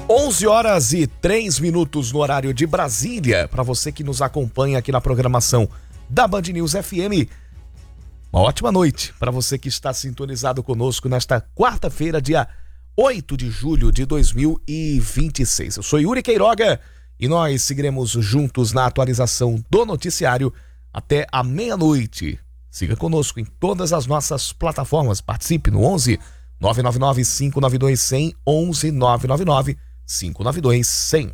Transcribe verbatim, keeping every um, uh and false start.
onze horas e três minutos no horário de Brasília. Para você que nos acompanha aqui na programação da Band News F M, uma ótima noite para você que está sintonizado conosco nesta quarta-feira, dia oito de julho de dois mil e vinte e seis. Eu sou Yuri Queiroga e nós seguiremos juntos na atualização do noticiário até a meia-noite. Siga conosco em todas as nossas plataformas. Participe no onze nove nove nove cinco nove dois zero zero, onze nove nove nove cinco nove dois zero zero.